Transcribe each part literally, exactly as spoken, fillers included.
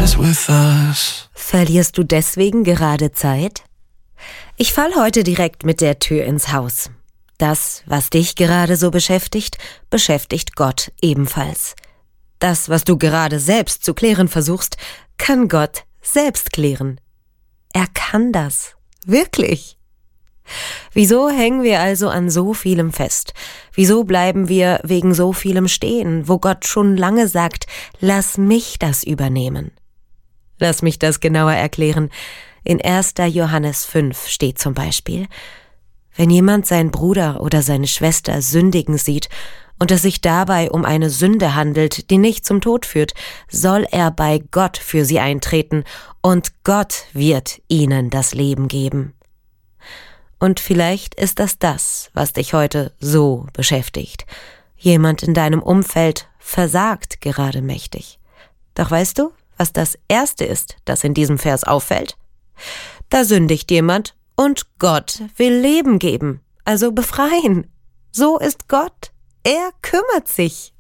is with us. Verlierst du deswegen gerade Zeit? Ich fall heute direkt mit der Tür ins Haus. Das, was dich gerade so beschäftigt, beschäftigt Gott ebenfalls. Das, was du gerade selbst zu klären versuchst, kann Gott selbst klären. Er kann das. Wirklich. Wieso hängen wir also an so vielem fest? Wieso bleiben wir wegen so vielem stehen, wo Gott schon lange sagt, lass mich das übernehmen? Lass mich das genauer erklären. In erster Johannes fünf steht zum Beispiel: Wenn jemand seinen Bruder oder seine Schwester sündigen sieht und es sich dabei um eine Sünde handelt, die nicht zum Tod führt, soll er bei Gott für sie eintreten und Gott wird ihnen das Leben geben. Und vielleicht ist das das, was dich heute so beschäftigt. Jemand in deinem Umfeld versagt gerade mächtig. Doch weißt du, was das Erste ist, das in diesem Vers auffällt? Da sündigt jemand und Gott will Leben geben, also befreien. So ist Gott. Er kümmert sich.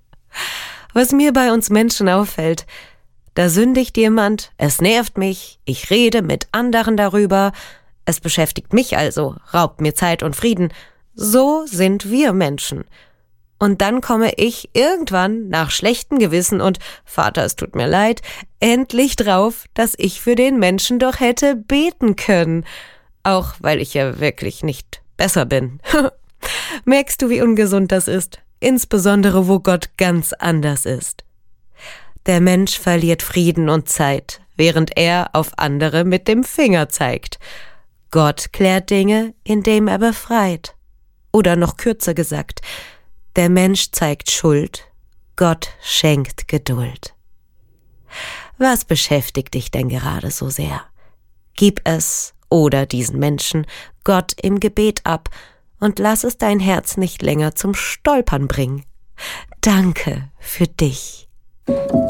Was mir bei uns Menschen auffällt: Da sündigt jemand, es nervt mich, ich rede mit anderen darüber, es beschäftigt mich also, raubt mir Zeit und Frieden. So sind wir Menschen. Und dann komme ich irgendwann nach schlechtem Gewissen und, Vater, es tut mir leid, endlich drauf, dass ich für den Menschen doch hätte beten können. Auch weil ich ja wirklich nicht besser bin. Merkst du, wie ungesund das ist? Insbesondere, wo Gott ganz anders ist. Der Mensch verliert Frieden und Zeit, während er auf andere mit dem Finger zeigt. Gott klärt Dinge, indem er befreit. Oder noch kürzer gesagt, der Mensch zeigt Schuld, Gott schenkt Geduld. Was beschäftigt dich denn gerade so sehr? Gib es oder diesen Menschen Gott im Gebet ab und lass es dein Herz nicht länger zum Stolpern bringen. Danke für dich.